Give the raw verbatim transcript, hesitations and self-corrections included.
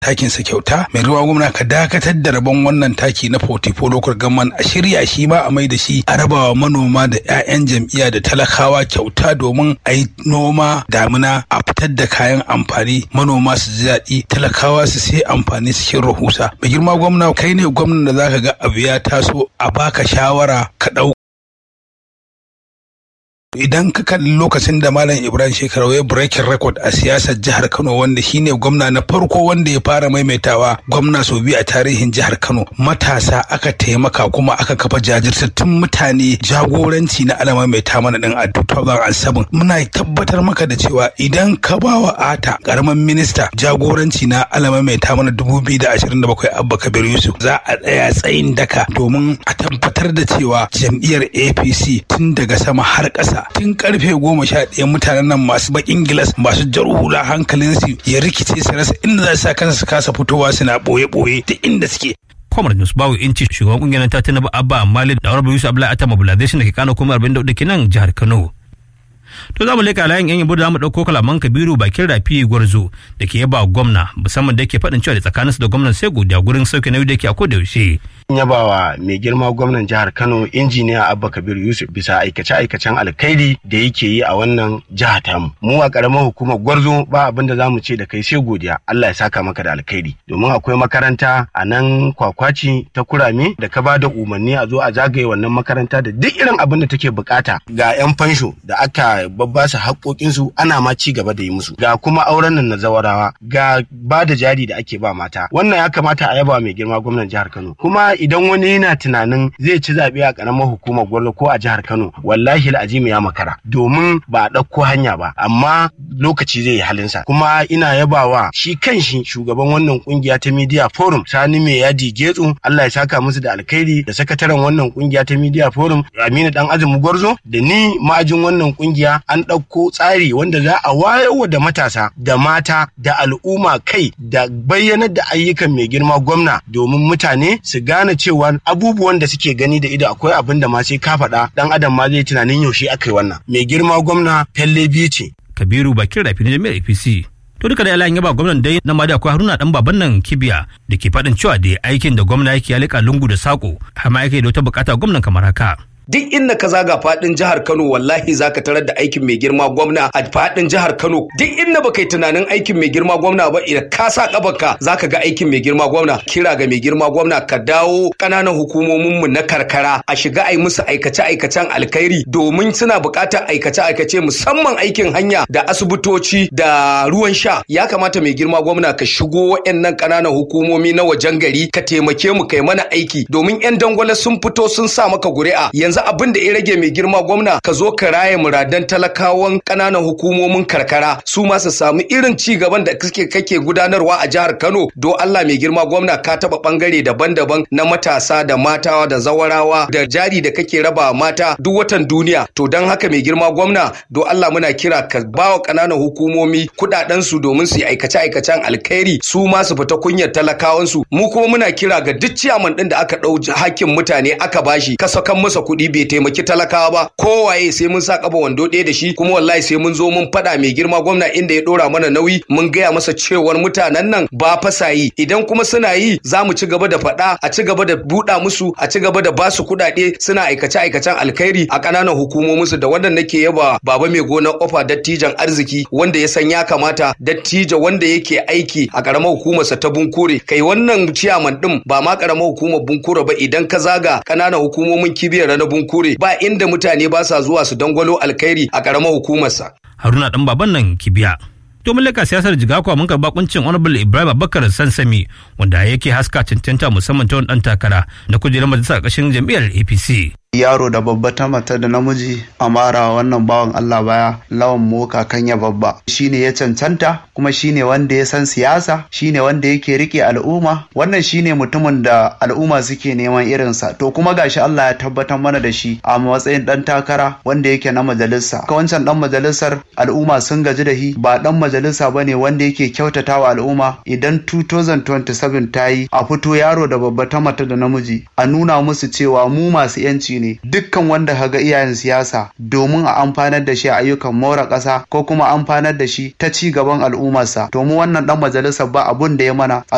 takin sa kyauta. Mai ruwa gwamna ka dakatar da rabon wannan taki na forty-four local government a shirya shi ma a mai da shi a rabawa manoma da 'ya'yan jam'iyya da talakawa kyauta domin a yi noma damina a fitar da kayan amfani manoma su ji daɗi talakawa su sai amfani cikin rahusa. Mai girma gwamna kai ne gwamnan da zaka ga abu ya taso a baka shawara ka ɗau. Idan ka kalli lokacin da Malam Ibrahim Shekarau ya breaking record a siyasar jihar Kano wanda shine gwamna na farko wanda ya fara maimaitawa gwamna sau biyu a tarihin jihar Kano, matasa aka taimaka kuma aka kafa jajirtattun mutane jagoranci na alama mai ta mana din a two thousand seven. Muna tabbatar maka da cewa idan ka bawa ata karamin minista jagoranci na alama mai ta mana two thousand twenty-seven Abba Kabir Yusuf za a tsaya tsayin daka domin a tabbatar da cewa jam'iyyar A P C tun daga sama har ƙasa tun karfe goma sha ɗaya mutanen nan masu bakin gilas masu jar hula hankalinsu ya rikice su rasa inda za su sa kansu su kasa fitowa suna ɓoye-ɓoye duk inda suke. Kwamar Nusbawu Inci shugaban kungiyar ta Tinubu Abba Malik da Honorable Yusuf Abdullahi Atta Mobilization da ke Kano kuma arba'in da hudu kenan jihar Kano. To za mu leka layin yan yabo da mu dauko kalaman Kabiru bakin rafi Gwarzo da ke yaba gwamna musamman da yake faɗin cewa da tsakaninsu da gwamnan sai godiya gurin sauke nauyi da yake a koda yaushe. Yabawa mai girma gwamnan jihar Kano injiniya Abba Kabir Yusuf bisa aikace-aikacen alkhairi da yake yi a wannan jiha tamu. Mu a karamar hukumar Gwarzo ba abin da zamu ce da kai sai godiya. Allah ya saka maka da alkhairi. Domin akwai makaranta a nan Kwakwaci ta Kurame da ka ba da umarni a zo a zagaye wannan makaranta da duk irin abin da take bukata ga yan fansho da aka babba su haƙoƙinsu ana ma ci gaba da yi musu. Ga kuma auren nan na zawarawa, ga ba da jari da ake ba mata. Wannan ya kamata a yaba mai girma gwamnan jihar Kano. Kuma idan wani yana tunanin zai ci zaɓe a ƙaramar hukumar Gwarzo ko a jihar Kano, wallahi al'azimi ya makara domin ba a ɗauko hanya ba, amma lokaci zai yi halinsa. Kuma ina yabawa shi kanshi shugaban wannan kungiya ta Media Forum Sani Mai Yadi Getsu, Allah ya saka musu da alkhairi, da sakataren wannan kungiya ta Media Forum Aminu Dan Azumi Gwarzo, da ni ma'ajin wannan kungiya an ɗauko tsari wanda za a wayarwa da matasa da mata da al'umma kai da bayyanar da ayyukan mai girma gwamna domin mutane su gane cewa abubuwan da suke gani da ido akwai abin da ma sai ka faɗa dan adam ma zai tunanin yaushe aka yi wannan. Mai girma gwamna felle biyu ce. Kabiru bakin rafi na jami'ar A P C. To duka da alayin yaba gwamnan dai na ma da akwai Haruna dan baban nan Kibiya da ke faɗin cewa da aikin da gwamna yake ya liƙa lungu da sako har ma yake da wata bukata gwamnan kamar haka. Duk inda ka zaga fadin jihar Kano wallahi zaka tarar da aikin mai girma gwamna a fadin jihar Kano. Duk inda baka yi tunanin aikin mai girma gwamna ba idan ka sa kabarka zaka ga aikin mai girma gwamna. Kira ga mai girma gwamna ka dawo kananan hukumomin mu na karkara a shiga ai musu aikace aikacen alkhairi domin suna buƙatar aikace aikace musamman aikin hanya da asibitoci da ruwan sha. Ya kamata mai girma gwamna ka shigo waɗannan kananan hukumomi na wajen gari ka taimake mu kai mana aiki domin yan dangwala sun fito sun sa maka guri'a. Yanzu abin da ya rage mai girma gwamna ka zo ka raye muradan talakawan ƙananan hukumomin karkara su ma su samu irin ci gaban da kake kake gudanarwa a jihar Kano. Do Allah mai girma gwamna ka taba bangare daban-daban na matasa da mata da zawarawa da jari da kake raba mata duk watan duniya. To dan haka mai girma gwamna do Allah muna kira ka bawa ƙananan hukumomi kudaden su domin su yi aikace-aikacen alkhairi su ma su fita kunyar talakawan su. Mu kuma muna kira ga duk ciyaman din da aka dau hakkin mutane aka bashi ka sakan masa kuɗi bai taimaki talakawa ba kowaye sai mun sa kafa wando ɗaya da shi kuma wallahi sai mun zo mun faɗa mai girma gwamna inda ya ɗora mana nauyi mun gaya masa cewar mutanen nan ba fasa yi idan kuma suna yi za mu ci gaba da faɗa a ci gaba da buɗa musu a ci gaba da basu kuɗaɗe suna aikace aikacen alkhairi a ƙananan hukumomin su da wannan nake yaba baba mai gonar ofa dattijan arziki wanda ya san ya kamata dattijo wanda yake aiki a ƙaramar hukumarsa ta Bunkure kai wannan ciyaman din ba ma ƙaramar hukumar Bunkure ba idan ka zaga ƙananan hukumomin Kibiyar na Bunkure ba inda mutane ba sa zuwa su dangwalo alkhairi a karamar hukumarsa. Haruna dan baban nan Kibiya. To mulka siyasar Jigawa mun karba kuncin Honorable Ibrahim Abubakar Sansami wanda yake haska cancanta musamman ta wani dan takara na kujerar majalisar ƙarshen jam'iyyar A P C. Yaro da babba ta mata da namiji a mara wannan bawan Allah baya lawan moka kanya babba shine ya cancanta kuma shine wanda ya san siyasa shine wanda yake rike al'umma wannan shine mutumin da al'umma suke neman irinsa to kuma gashi Allah ya tabbatar mana da shi a matsayin dan takara wanda yake na majalisa ka wancan dan majalisar al'umma sun gaji da shi ba dan majalisa bane wanda yake kyautatawa al'umma idan two thousand twenty-seven tayi a fito yaro da babba ta mata da namiji a nuna musu cewa mu masu yanci ne dukkan wanda kaga iyayen siyasa domin a amfanar da shi a ayyukan more ƙasa ko kuma amfanar da shi ta ci gaban al'ummarsa to mu wannan dan majalisar ba abun da ya mana